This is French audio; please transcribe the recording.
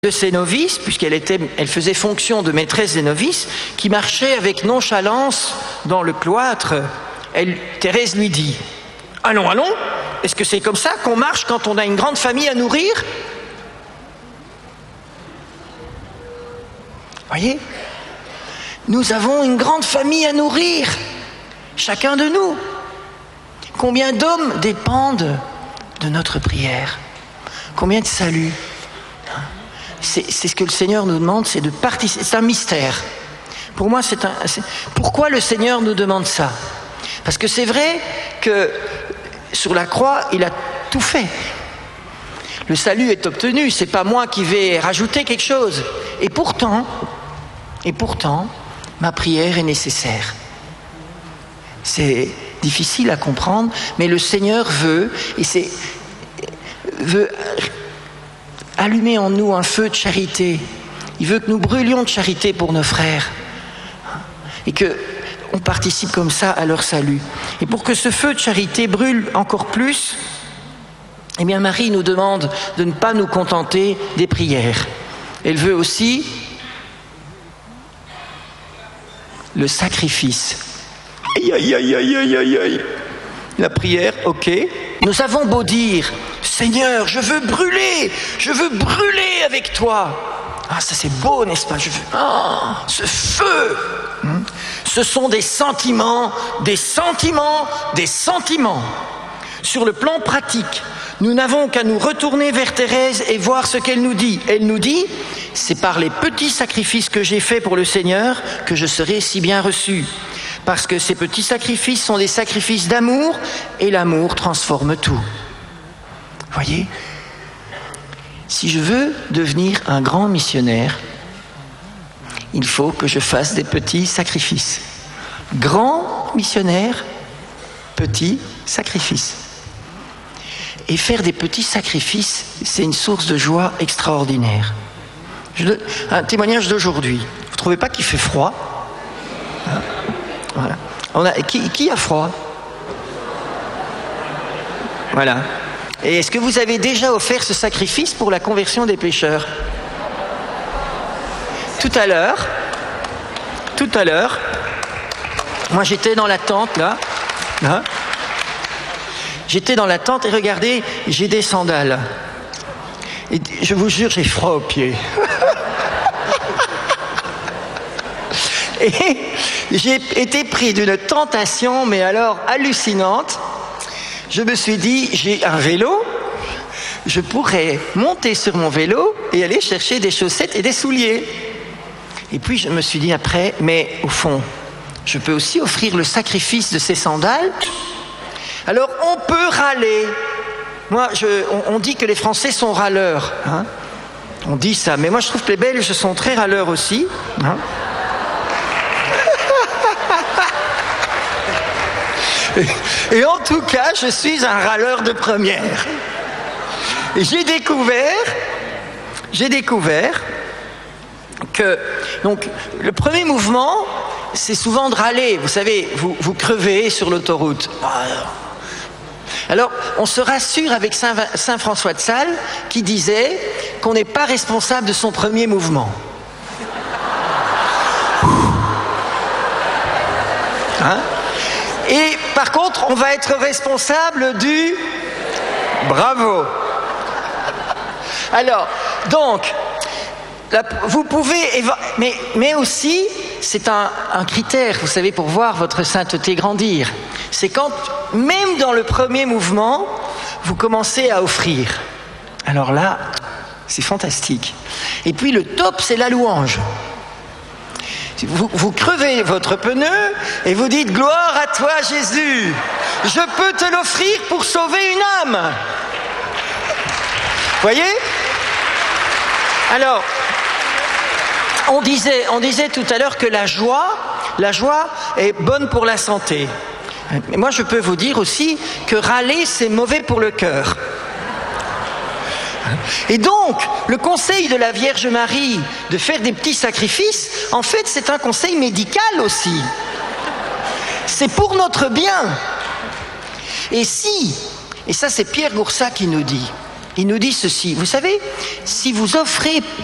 de ses novices, elle faisait fonction de maîtresse des novices, qui marchait avec nonchalance dans le cloître. Thérèse lui dit « Allons, allons, est-ce que c'est comme ça qu'on marche quand on a une grande famille à nourrir ?» Voyez, nous avons une grande famille à nourrir, chacun de nous. Combien d'hommes dépendent de notre prière? Combien de saluts? C'est ce que le Seigneur nous demande, c'est de participer. C'est un mystère. Pour moi, pourquoi le Seigneur nous demande ça? Parce que c'est vrai que sur la croix, il a tout fait. Le salut est obtenu, c'est pas moi qui vais rajouter quelque chose. Et pourtant, ma prière est nécessaire. C'est difficile à comprendre, mais le Seigneur veut allumer en nous un feu de charité. Il veut que nous brûlions de charité pour nos frères et qu'on participe comme ça à leur salut. Et pour que ce feu de charité brûle encore plus, eh bien Marie nous demande de ne pas nous contenter des prières. Elle veut aussi le sacrifice. Aïe, aïe, aïe, aïe, aïe, aïe, aïe. La prière, ok. Nous avons beau dire, Seigneur, je veux brûler avec toi. Ah, ça c'est beau, n'est-ce pas? Ce feu. Ce sont des sentiments. Sur le plan pratique, nous n'avons qu'à nous retourner vers Thérèse et voir ce qu'elle nous dit. Elle nous dit, c'est par les petits sacrifices que j'ai faits pour le Seigneur que je serai si bien reçu. Parce que ces petits sacrifices sont des sacrifices d'amour et l'amour transforme tout. Voyez, si je veux devenir un grand missionnaire, il faut que je fasse des petits sacrifices. Grand missionnaire, petits sacrifices. Et faire des petits sacrifices, c'est une source de joie extraordinaire. Un témoignage d'aujourd'hui. Vous ne trouvez pas qu'il fait froid? Voilà. Qui a froid? Voilà. Et est-ce que vous avez déjà offert ce sacrifice pour la conversion des pécheurs? Tout à l'heure, moi j'étais dans la tente là. J'étais dans la tente et regardez, j'ai des sandales. Et je vous jure, j'ai froid aux pieds. Et j'ai été pris d'une tentation, mais alors hallucinante. Je me suis dit, j'ai un vélo, je pourrais monter sur mon vélo et aller chercher des chaussettes et des souliers. Et puis je me suis dit après, mais au fond, je peux aussi offrir le sacrifice de ces sandales. Alors on peut râler. Moi, on dit que les Français sont râleurs. Hein, on dit ça, mais moi je trouve que les Belges sont très râleurs aussi. Hein. Et en tout cas, je suis un râleur de première. Et j'ai découvert que donc, le premier mouvement, c'est souvent de râler. Vous savez, vous crevez sur l'autoroute. Alors, on se rassure avec Saint François de Sales qui disait qu'on n'est pas responsable de son premier mouvement. Hein? Et par contre, on va être responsable du bravo. Alors, donc, vous pouvez, mais aussi, c'est un critère, vous savez, pour voir votre sainteté grandir. C'est quand, même dans le premier mouvement, vous commencez à offrir. Alors là, c'est fantastique. Et puis le top, c'est la louange. Vous crevez votre pneu et vous dites « Gloire à toi Jésus, je peux te l'offrir pour sauver une âme ». Voyez? Alors, on disait tout à l'heure que la joie est bonne pour la santé. Mais moi, je peux vous dire aussi que râler, c'est mauvais pour le cœur. Et donc, le conseil de la Vierge Marie de faire des petits sacrifices, en fait, c'est un conseil médical aussi. C'est pour notre bien. Et ça c'est Pierre Goursat qui nous dit, il nous dit ceci, vous savez, si vous offrez